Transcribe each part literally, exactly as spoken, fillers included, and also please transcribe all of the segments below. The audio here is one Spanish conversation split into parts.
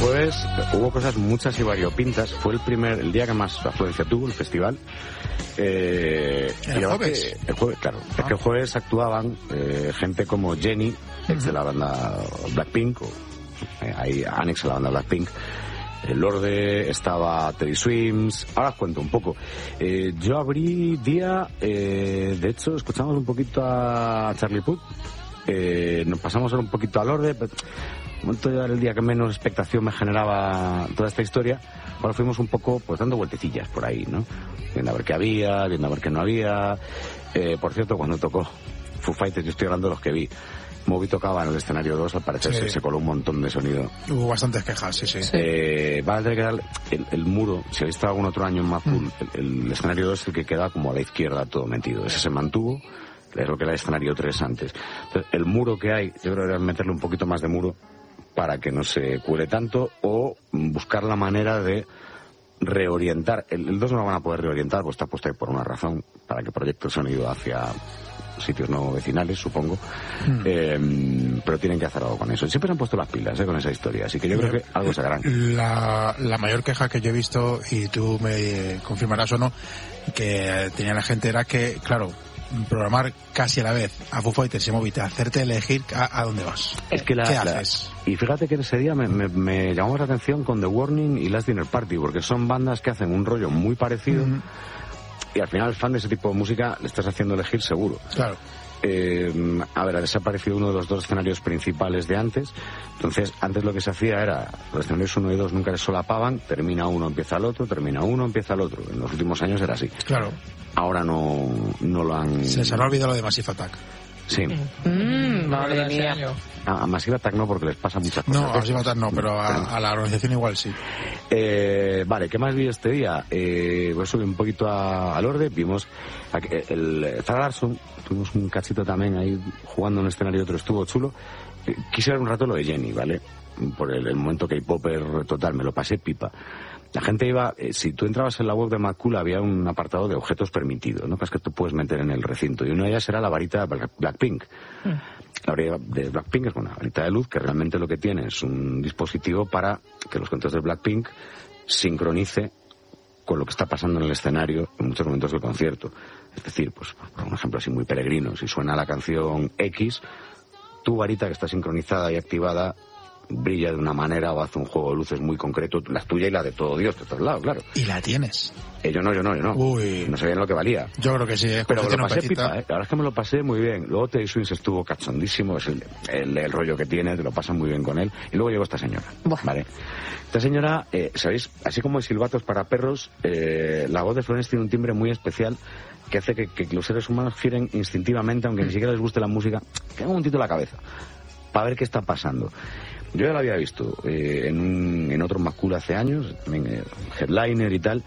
jueves hubo cosas muchas y variopintas. Fue el primer, el día que más afluencia tuvo el festival. Eh, ¿El jueves? Que, el jueves, claro. Ah. Es que el jueves actuaban eh, gente como Jennie, ex uh-huh. de la banda Blackpink, o eh, ahí anex a la banda Blackpink. El Lorde, estaba Teddy Swims. Ahora os cuento un poco. Eh, yo abrí día, eh, de hecho, escuchamos un poquito a Charlie Puth. Eh, nos pasamos ahora un poquito al Lorde. Pero, un momento ya era el día que menos expectación me generaba toda esta historia. Ahora fuimos un poco, pues, dando vueltecillas por ahí, ¿no? Viendo a ver qué había, viendo a ver qué no había. Eh, por cierto, cuando tocó Foo Fighters, yo estoy hablando de los que vi. Moby tocaba en el escenario dos, al parecer sí. se, se coló un montón de sonido. Hubo bastantes quejas, sí, sí. Eh, va a tener que dar el, el muro, si habéis estado algún otro año en Macul, mm. el, el escenario dos es el que queda como a la izquierda todo metido. Ese se mantuvo, es lo que era el escenario tres antes. Entonces, el muro que hay, yo creo que debería meterle un poquito más de muro para que no se cuele tanto, o buscar la manera de reorientar. El, el dos no lo van a poder reorientar, pues está puesto ahí por una razón, para que proyecte el sonido hacia sitios no vecinales, supongo, mm. eh, pero tienen que hacer algo con eso. Siempre se han puesto las pilas eh, con esa historia, así que yo creo que algo sacarán. La, la mayor queja que yo he visto, y tú me confirmarás o no, que tenía la gente era que, claro, programar casi a la vez a Foo Fighters y Moby, hacerte elegir a, a dónde vas. Es que la, ¿Qué la, haces? Y fíjate que ese día me, me, me llamó la atención con The Warning y Last Dinner Party, porque son bandas que hacen un rollo muy parecido. Mm. Y al final, al fan de ese tipo de música le estás haciendo elegir seguro. Claro. Eh, a ver, ha desaparecido uno de los dos escenarios principales de antes. Entonces, antes lo que se hacía era, los escenarios uno y dos nunca les solapaban, termina uno, empieza el otro, termina uno, empieza el otro. En los últimos años era así. Claro. Ahora no, no lo han... Se les ha olvidado lo de Massive Attack. Sí. Mm, madre mía. A, a Massive Attack no, porque les pasa muchas cosas. No, a Massive Attack no, pero a, a la organización igual sí. Eh, vale, ¿qué más vi este día? Eh, voy a subir un poquito a, al orden. Vimos a, el, el Zara Larsson, tuvimos un cachito también ahí jugando en un escenario otro, estuvo chulo. Eh, quise ver un rato lo de Jennie, ¿vale? Por el, el momento K-popper total, me lo pasé pipa. La gente iba, eh, si tú entrabas en la web de Macula había un apartado de objetos permitidos, ¿no? Que es que tú puedes meter en el recinto. Y una de ellas era la varita de Blackpink. Mm. La varita de Blackpink es una varita de luz que realmente lo que tiene es un dispositivo para que los cantos de Blackpink sincronice con lo que está pasando en el escenario en muchos momentos del concierto. Es decir, pues por un ejemplo así muy peregrino, si suena la canción X, tu varita que está sincronizada y activada brilla de una manera o hace un juego de luces muy concreto, la tuya y la de todo Dios de todos lados, claro. ¿Y la tienes? Eh, yo no, yo no, yo no. Uy. No sabía lo que valía. Yo creo que sí, es pero me lo pasé pipa, ¿eh? La verdad es que me lo pasé muy bien. Luego Teddy Swims estuvo cachondísimo, es el, el, el rollo que tiene, te lo pasas muy bien con él. Y luego llegó esta señora, Buah. ¿vale? Esta señora, eh, ¿sabéis? Así como hay silbatos para perros, eh, la voz de Florence tiene un timbre muy especial que hace que, que los seres humanos giren instintivamente, aunque ni siquiera les guste la música, que hagan un tito en la cabeza, para ver qué está pasando. Yo ya lo había visto eh, en, un, en otro Macula hace años, también eh, Headliner y tal.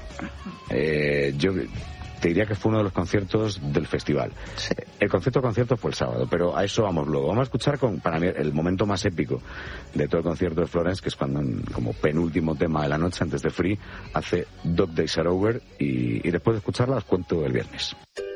Eh, yo te diría que fue uno de los conciertos del festival. Sí. El concierto concierto fue el sábado, pero a eso vamos luego. Vamos a escuchar con, para mí, el momento más épico de todo el concierto de Florence, que es cuando, como penúltimo tema de la noche, antes de Free, hace Dog Days Are Over, y, y después de escucharla os cuento el viernes.